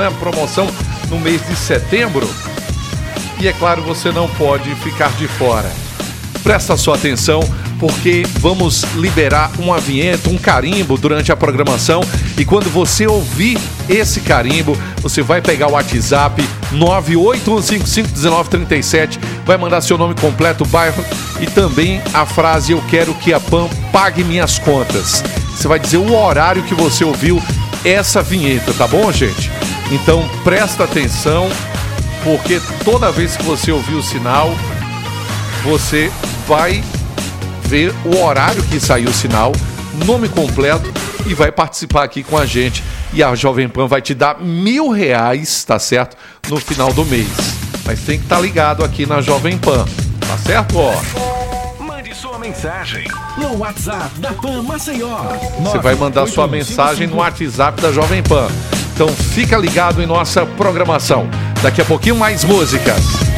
Promoção no mês de setembro. E é claro, você não pode ficar de fora. Presta sua atenção, porque vamos liberar uma vinheta, um carimbo durante a programação. E quando você ouvir esse carimbo, você vai pegar o WhatsApp 981551937, vai mandar seu nome completo, bairro e também a frase "Eu quero que a PAN pague minhas contas". Você vai dizer o horário que você ouviu essa vinheta, tá bom, gente? Então presta atenção, porque toda vez que você ouvir o sinal, você vai ver o horário que saiu o sinal, nome completo e vai participar aqui com a gente. E a Jovem Pan vai te dar R$1.000, tá certo? No final do mês. Mas tem que estar ligado aqui na Jovem Pan, tá certo? Ó. Mande sua mensagem no WhatsApp da Pan Maceió. Você vai mandar sua mensagem no WhatsApp da Jovem Pan. Então fica ligado em nossa programação. Daqui a pouquinho mais músicas.